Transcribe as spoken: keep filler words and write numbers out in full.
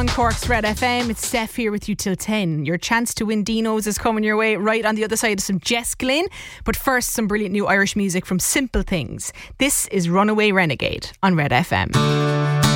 On Cork's Red F M, it's Steph here with you till ten. Your chance to win Dino's is coming your way right on the other side of some Jess Glynn. But first, some brilliant new Irish music from Simple Things. This is Runaway Renegade on Red F M.